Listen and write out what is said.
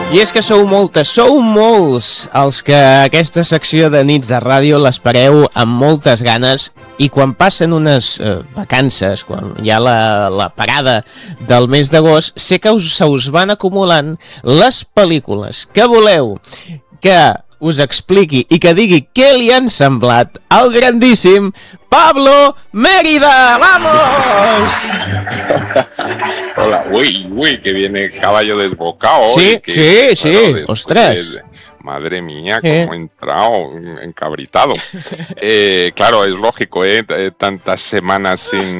I és que sou molts els que aquesta secció de nits de ràdio l'espereu amb moltes ganes, i quan passen unes vacances, quan hi ha la parada del mes d'agost, sé que se us van acumulant les pel·lícules que voleu que us expliqui i que digui què li han semblat al grandíssim Pablo Mérida. ¡Vamos! Hola, uy, que viene caballo desbocado. Sí, que, sí, claro, ostras. Madre mía, cómo he entrado encabritado. Claro, es lógico, tantas semanas sin